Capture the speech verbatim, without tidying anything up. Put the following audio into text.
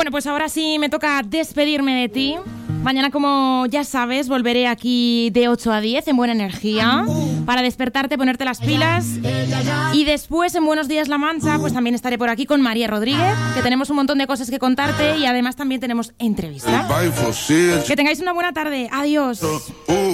Bueno, pues ahora sí me toca despedirme de ti. Mañana, como ya sabes, volveré aquí de ocho a diez en Buena Energía para despertarte, ponerte las pilas. Y después, en Buenos Días La Mancha, pues también estaré por aquí con María Rodríguez, que tenemos un montón de cosas que contarte y además también tenemos entrevista. Que tengáis una buena tarde. Adiós.